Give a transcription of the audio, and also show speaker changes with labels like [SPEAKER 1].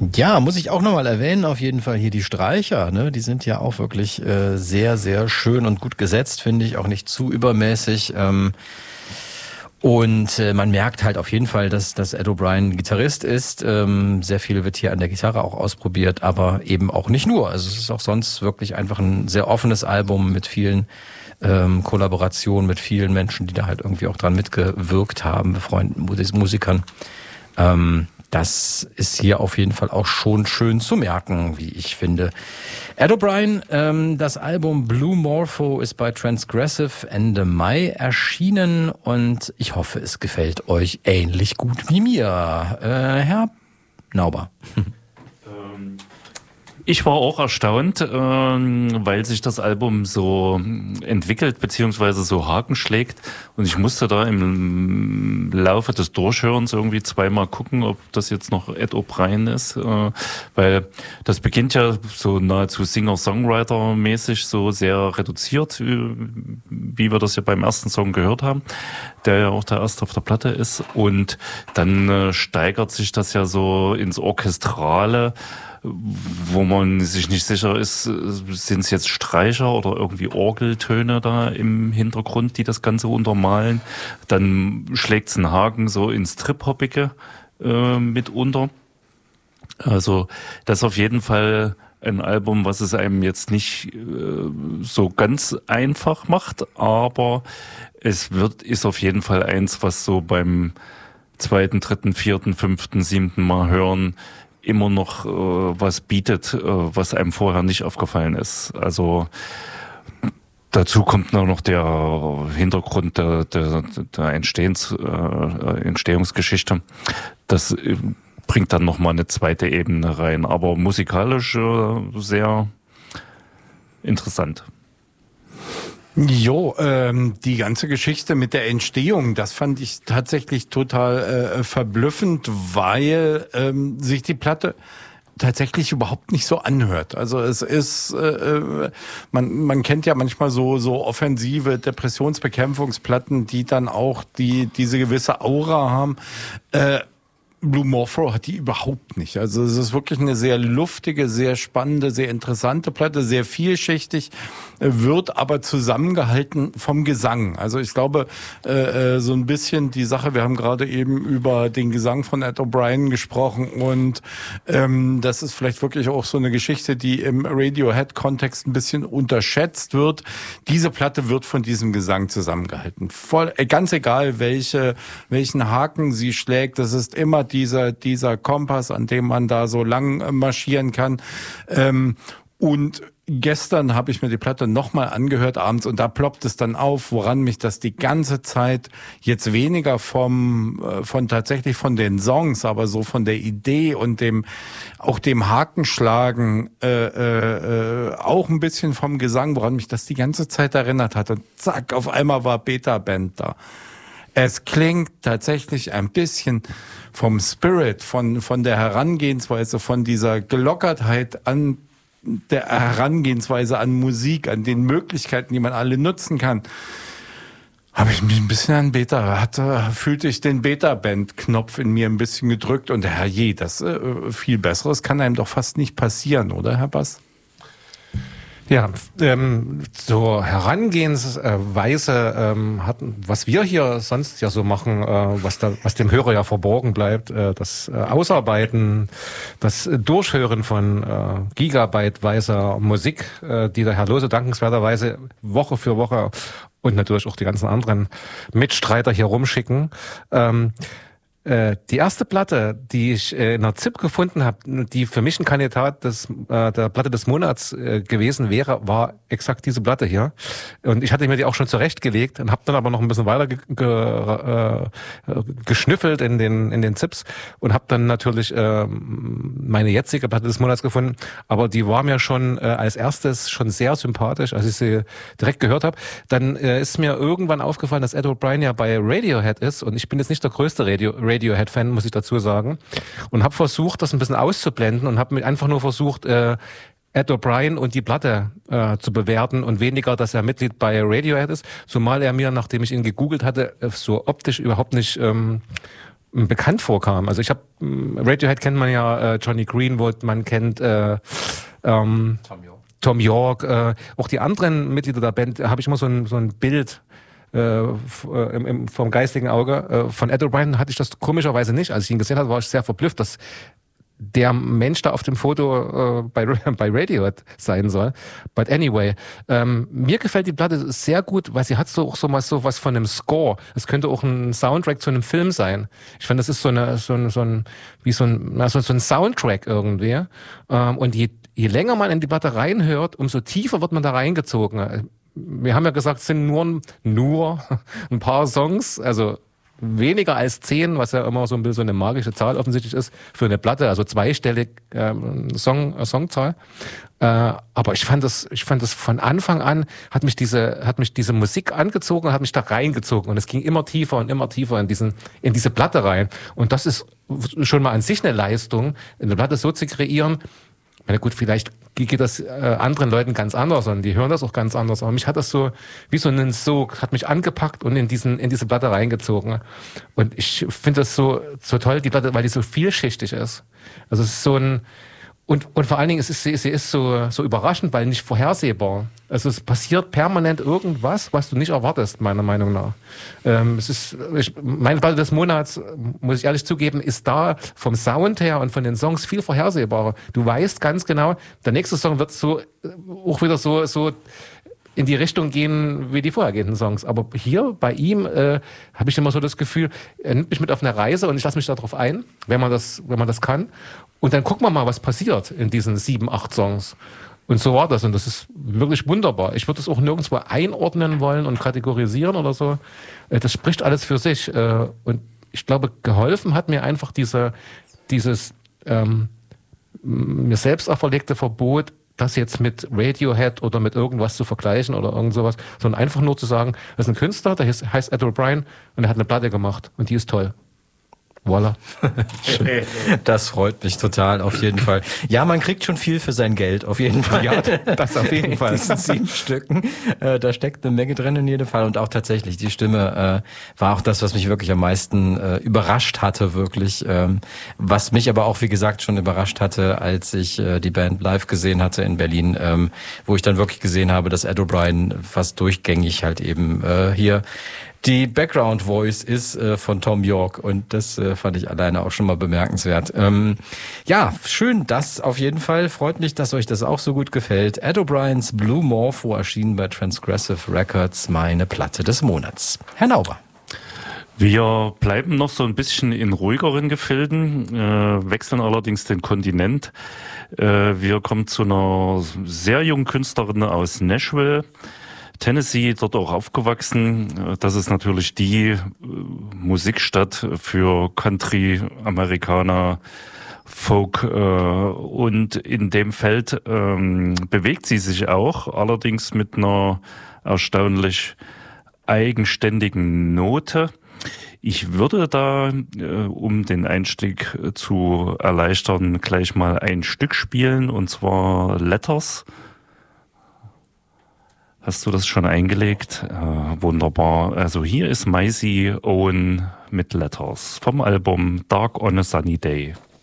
[SPEAKER 1] Ja, muss ich auch nochmal erwähnen, auf jeden Fall hier die Streicher, ne? Die sind ja auch wirklich sehr, sehr schön und gut gesetzt, finde ich, auch nicht zu übermäßig. Und man merkt halt auf jeden Fall, dass Ed O'Brien Gitarrist ist. Sehr viel wird hier an der Gitarre auch ausprobiert, aber eben auch nicht nur. Also es ist auch sonst wirklich einfach ein sehr offenes Album mit vielen Kollaborationen, mit vielen Menschen, die da halt irgendwie auch dran mitgewirkt haben, befreundeten Musikern. Das ist hier auf jeden Fall auch schon schön zu merken, wie ich finde. Ed O'Brien, das Album Blue Morpho ist bei Transgressive Ende Mai erschienen und ich hoffe, es gefällt euch ähnlich gut wie mir. Herr Nauber.
[SPEAKER 2] Ich war auch erstaunt, weil sich das Album so entwickelt beziehungsweise so Haken schlägt und ich musste da im Laufe des Durchhörens irgendwie zweimal gucken, ob das jetzt noch Ed O'Brien ist, weil das beginnt ja so nahezu Singer-Songwriter-mäßig so sehr reduziert, wie wir das ja beim ersten Song gehört haben, der ja auch der erste auf der Platte ist, und dann steigert sich das ja so ins Orchestrale, wo man sich nicht sicher ist, sind es jetzt Streicher oder irgendwie Orgeltöne da im Hintergrund, die das Ganze untermalen. Dann schlägt es einen Haken so ins Trip-Hoppige mitunter. Also das ist auf jeden Fall ein Album, was es einem jetzt nicht so ganz einfach macht, aber es ist auf jeden Fall eins, was so beim zweiten, dritten, vierten, fünften, siebten Mal hören immer noch was bietet, was einem vorher nicht aufgefallen ist. Also dazu kommt noch der Hintergrund der Entstehungsgeschichte. Das bringt dann nochmal eine zweite Ebene rein, aber musikalisch sehr interessant.
[SPEAKER 3] Jo, die ganze Geschichte mit der Entstehung, das fand ich tatsächlich total verblüffend, weil sich die Platte tatsächlich überhaupt nicht so anhört. Also es ist, man kennt ja manchmal so offensive Depressionsbekämpfungsplatten, die dann auch diese gewisse Aura haben. Blue Morpho hat die überhaupt nicht. Also es ist wirklich eine sehr luftige, sehr spannende, sehr interessante Platte, sehr vielschichtig, wird aber zusammengehalten vom Gesang. Also ich glaube, so ein bisschen die Sache, wir haben gerade eben über den Gesang von Ed O'Brien gesprochen und das ist vielleicht wirklich auch so eine Geschichte, die im Radiohead-Kontext ein bisschen unterschätzt wird. Diese Platte wird von diesem Gesang zusammengehalten. Ganz egal, welchen Haken sie schlägt, das ist immer dieser Kompass, an dem man da so lang marschieren kann. Und gestern habe ich mir die Platte nochmal angehört abends und da ploppt es dann auf, woran mich das die ganze Zeit jetzt weniger tatsächlich von den Songs, aber so von der Idee und dem Hakenschlagen, auch ein bisschen vom Gesang, woran mich das die ganze Zeit erinnert hat. Und zack, auf einmal war Beta Band da. Es klingt tatsächlich ein bisschen vom Spirit, von der Herangehensweise, von dieser Gelockertheit an der Herangehensweise an Musik, an den Möglichkeiten, die man alle nutzen kann. Habe ich mich ein bisschen fühlte ich den Beta-Band-Knopf in mir ein bisschen gedrückt und herrje, das viel Besseres kann einem doch fast nicht passieren, oder, Herr Bass?
[SPEAKER 4] Ja, so Herangehensweise was wir hier sonst ja so machen, was dem Hörer ja verborgen bleibt, das Ausarbeiten, das Durchhören von gigabyteweise Musik, die der Herr Lohse dankenswerterweise Woche für Woche und natürlich auch die ganzen anderen Mitstreiter hier rumschicken. Die erste Platte, die ich in der ZIP gefunden habe, die für mich ein Kandidat der Platte des Monats gewesen wäre, war exakt diese Platte hier. Und ich hatte mir die auch schon zurechtgelegt und habe dann aber noch ein bisschen weiter geschnüffelt in den ZIPs und habe dann natürlich meine jetzige Platte des Monats gefunden. Aber die war mir schon als erstes schon sehr sympathisch, als ich sie direkt gehört habe. Dann ist mir irgendwann aufgefallen, dass Ed O'Brien ja bei Radiohead ist und ich bin jetzt nicht der größte Radiohead-Fan, muss ich dazu sagen. Und habe versucht, das ein bisschen auszublenden und habe einfach nur versucht, Ed O'Brien und die Platte zu bewerten und weniger, dass er Mitglied bei Radiohead ist. Zumal er mir, nachdem ich ihn gegoogelt hatte, so optisch überhaupt nicht bekannt vorkam. Also ich habe, Radiohead kennt man ja, Johnny Greenwood, man kennt Tom York, auch die anderen Mitglieder der Band, habe ich immer so ein Bild vom geistigen Auge. Von Ed O'Brien hatte ich das komischerweise nicht. Als ich ihn gesehen habe, war ich sehr verblüfft, dass der Mensch da auf dem Foto bei Radiohead sein soll. But anyway, mir gefällt die Platte sehr gut, weil sie hat auch so was von einem Score. Es könnte auch ein Soundtrack zu einem Film sein. Ich finde, das ist so ein Soundtrack irgendwie. Und je länger man in die Platte reinhört, umso tiefer wird man da reingezogen. Wir haben ja gesagt, es sind nur ein paar Songs, also weniger als 10, was ja immer so ein bisschen so eine magische Zahl offensichtlich ist für eine Platte, also zweistellig Songzahl. Aber ich fand das von Anfang an hat mich diese Musik angezogen und hat mich da reingezogen und es ging immer tiefer in diese Platte rein. Und das ist schon mal an sich eine Leistung, eine Platte so zu kreieren. Ich meine, gut, vielleicht geht das anderen Leuten ganz anders und die hören das auch ganz anders. Aber mich hat das so wie so einen Sog, hat mich angepackt und in diese Platte reingezogen. Und ich finde das so toll, die Platte, weil die so vielschichtig ist. Also es ist so ein und vor allen Dingen sie ist so überraschend, weil nicht vorhersehbar. Also es passiert permanent irgendwas, was du nicht erwartest, meiner Meinung nach. Meine Platte des Monats, muss ich ehrlich zugeben, ist da vom Sound her und von den Songs viel vorhersehbarer. Du weißt ganz genau, der nächste Song wird auch wieder so in die Richtung gehen wie die vorhergehenden Songs. Aber hier bei ihm habe ich immer so das Gefühl, er nimmt mich mit auf eine Reise und ich lasse mich darauf ein, wenn man das kann. Und dann gucken wir mal, was passiert in diesen 7, 8 Songs. Und so war das. Und das ist wirklich wunderbar. Ich würde es auch nirgendwo einordnen wollen und kategorisieren oder so. Das spricht alles für sich. Und ich glaube, geholfen hat mir einfach dieses mir selbst auferlegte Verbot, das jetzt mit Radiohead oder mit irgendwas zu vergleichen oder irgend sowas, sondern einfach nur zu sagen, das ist ein Künstler, der heißt Ed O'Brien und er hat eine Platte gemacht und die ist toll. Voilà.
[SPEAKER 1] Das freut mich total, auf jeden Fall. Ja, man kriegt schon viel für sein Geld, auf jeden Fall.
[SPEAKER 4] Ja, das auf jeden Fall.
[SPEAKER 1] In diesen 7 Stücken, da steckt eine Menge drin in jedem Fall. Und auch tatsächlich, die Stimme war auch das, was mich wirklich am meisten überrascht hatte, wirklich. Was mich aber auch, wie gesagt, schon überrascht hatte, als ich die Band live gesehen hatte in Berlin, wo ich dann wirklich gesehen habe, dass Ed O'Brien fast durchgängig halt eben hier die Background Voice ist von Tom York und das fand ich alleine auch schon mal bemerkenswert. Ja, schön, das auf jeden Fall. Freut mich, dass euch das auch so gut gefällt. Ed O'Briens Blue Morpho erschienen bei Transgressive Records, meine Platte des Monats. Herr Nauber.
[SPEAKER 2] Wir bleiben noch so ein bisschen in ruhigeren Gefilden, wechseln allerdings den Kontinent. Wir kommen zu einer sehr jungen Künstlerin aus Nashville, Tennessee, dort auch aufgewachsen. Das ist natürlich die Musikstadt für Country-Amerikaner, Folk und in dem Feld bewegt sie sich auch, allerdings mit einer erstaunlich eigenständigen Note. Ich würde da, um den Einstieg zu erleichtern, gleich mal ein Stück spielen, und zwar Letters. Hast du das schon eingelegt? Wunderbar. Also hier ist Maisie Owen mit Letters vom Album Dark on a Sunny Day.